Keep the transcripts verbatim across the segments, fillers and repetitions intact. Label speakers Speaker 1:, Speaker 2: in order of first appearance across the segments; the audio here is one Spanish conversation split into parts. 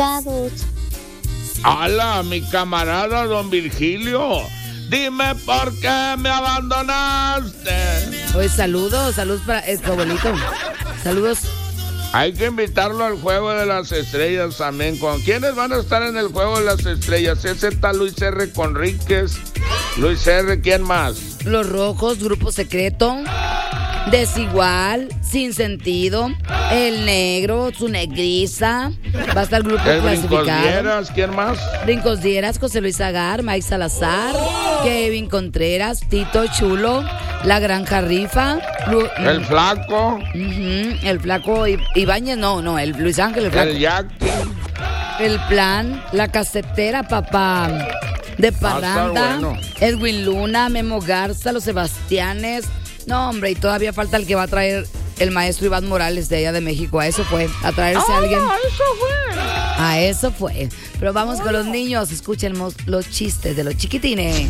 Speaker 1: pescados.
Speaker 2: ¡Hala, mi camarada don Virgilio! Dime por qué me abandonaste.
Speaker 3: Oye, saludos, saludos para este abuelito. Saludos.
Speaker 2: Hay que invitarlo al Juego de las Estrellas también. ¿Con quiénes van a estar en el Juego de las Estrellas? Ese está Luis R. Conríquez. Luis R., ¿quién más?
Speaker 3: Los Rojos, Grupo Secreto, Desigual, Sin Sentido, El Negro, Su Negriza. Va a estar el grupo
Speaker 2: el
Speaker 3: clasificado.
Speaker 2: Brincos Dieras, ¿quién más?
Speaker 3: Brincos Dieras, José Luis Agar, Mike Salazar, Kevin Contreras, Tito Chulo, La Granja Rifa, Lu-
Speaker 2: El Flaco.
Speaker 3: Ujú, el Flaco I- Ibáñez, no, no, el Luis Ángel, el Flaco.
Speaker 2: El Jackie.
Speaker 3: El Plan, La Casetera, papá de Parranda,
Speaker 2: bueno.
Speaker 3: Edwin Luna, Memo Garza, Los Sebastianes. No, hombre, y todavía falta el que va a traer el maestro Iván Morales de allá de México. A eso fue, a traerse a alguien.
Speaker 2: ¡Ah, eso fue!
Speaker 3: A eso fue. Pero vamos con los niños, escuchen los, los chistes de los chiquitines.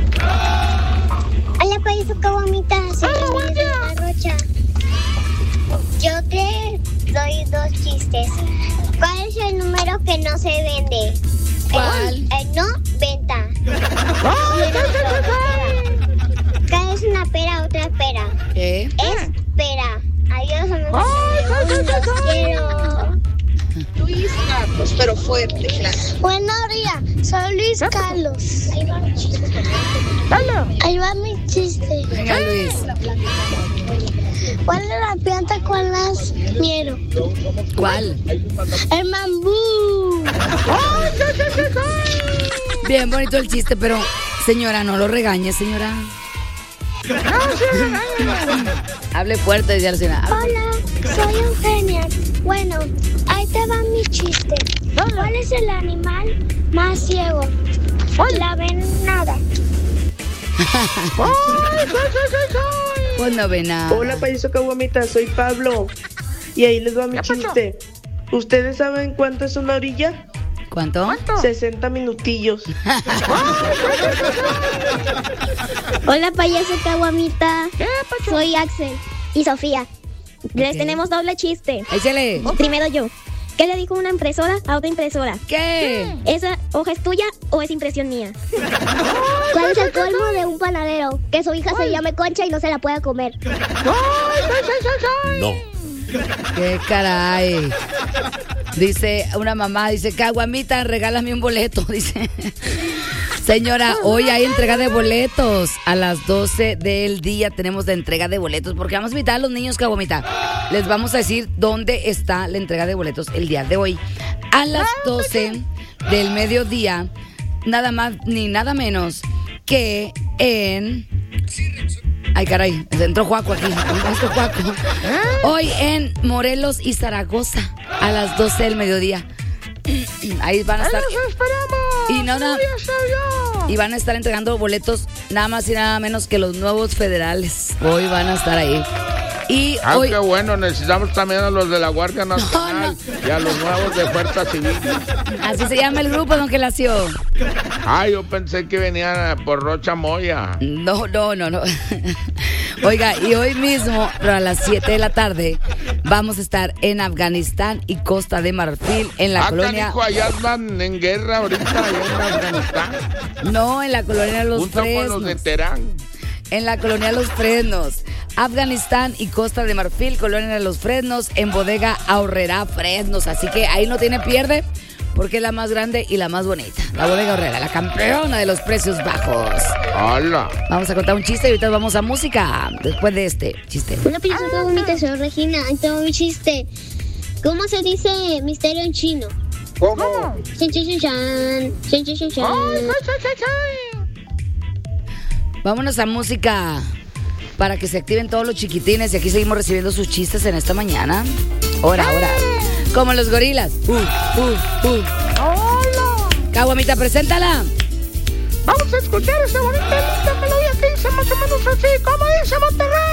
Speaker 1: Hola, payaso Caguamita. Soy Ramírez de la Rocha. Yo te doy dos chistes. ¿Cuál es el número que no se vende?
Speaker 3: ¿Cuál?
Speaker 1: El, el no venta. ¿Qué es una pera, otra pera?
Speaker 3: ¿Qué?
Speaker 1: Espera. Adiós, amigos. Los quiero.
Speaker 4: Luis Carlos, pero fuerte, claro.
Speaker 1: Buenos días, soy Luis Carlos. Ahí va mi chiste. Ahí va mi chiste.
Speaker 3: Venga, Luis.
Speaker 1: ¿Cuál es la planta con las miero?
Speaker 3: ¿Cuál?
Speaker 1: El mambú.
Speaker 3: Bien bonito el chiste, pero señora, no lo regañe, señora. Hable fuerte, dice la señora.
Speaker 1: Hola, soy Eugenia. Bueno, ahí te va mi chiste. ¿Cuál es el animal más ciego? La venada.
Speaker 3: Pues no ve nada.
Speaker 5: Hola, payaso Caguamita, soy Pablo. Y ahí les va mi chiste. ¿Ustedes saben cuánto es una orilla?
Speaker 3: ¿Cuánto?
Speaker 5: sesenta minutillos.
Speaker 1: Hola, payaso Caguamita. Soy Axel y Sofía. Les
Speaker 3: Ok.
Speaker 1: tenemos doble chiste.
Speaker 3: Échale.
Speaker 1: Primero yo. ¿Qué le dijo una impresora a otra impresora?
Speaker 3: ¿Qué?
Speaker 1: ¿Esa hoja es tuya o es impresión mía? ¿Cuál es el colmo de un panadero? Que su hija se llame Concha y no se la pueda comer.
Speaker 2: No.
Speaker 3: ¿Qué caray? Dice una mamá, dice, Caguamita, regálame un boleto, dice. Señora, hoy hay entrega de boletos. A las doce del día tenemos la entrega de boletos, porque vamos a invitar a los niños, Caguamita. Les vamos a decir dónde está la entrega de boletos el día de hoy. A las doce del mediodía, nada más ni nada menos que en... Ay, caray, entró Juaco aquí. Entró Juaco. Hoy en Morelos y Zaragoza, a las doce del mediodía. Ahí van a estar. Y no, no, y van a estar entregando boletos nada más y nada menos que los nuevos federales. Hoy van a estar ahí. Y
Speaker 2: Ah,
Speaker 3: hoy,
Speaker 2: qué bueno, necesitamos también a los de la Guardia Nacional
Speaker 3: no.
Speaker 2: y a los nuevos de Fuerza Civil.
Speaker 3: así se llama el grupo, don Gelacio.
Speaker 2: Ah, yo pensé que venían por Rocha Moya.
Speaker 3: No, no, no, no. Oiga, y hoy mismo, a las siete de la tarde, vamos a estar en Afganistán y Costa de Marfil, en la
Speaker 2: Ah,
Speaker 3: colonia...
Speaker 2: canijo, allá andan en guerra ahorita, allá en Afganistán.
Speaker 3: No, en la colonia Los
Speaker 2: Junto con los
Speaker 3: Fresnos.
Speaker 2: de Terán.
Speaker 3: En la colonia Los Fresnos, Afganistán y Costa de Marfil, colonia de Los Fresnos, en bodega Ahorrera Fresnos. Así que ahí no tiene pierde, porque es la más grande y la más bonita. La bodega Ahorrera, la campeona de los precios bajos.
Speaker 2: Hola.
Speaker 3: Vamos a contar un chiste y ahorita vamos a música, después de este chiste.
Speaker 1: Hola, payaso Caguamita. Soy Regina. Ahí tengo mi chiste. ¿Cómo se dice misterio en chino?
Speaker 2: ¿Cómo?
Speaker 1: Chan, chan, chan, chan. Chan, chan, chan, chan.
Speaker 3: Vámonos a música para que se activen todos los chiquitines y aquí seguimos recibiendo sus chistes en esta mañana. Ahora, ahora. Como los gorilas. Uh, uh, uh.
Speaker 4: ¡Hola!
Speaker 3: Caguamita, preséntala.
Speaker 4: Vamos a escuchar esa bonita linda melodía que dice más o menos así. ¿Cómo dice Monterrey?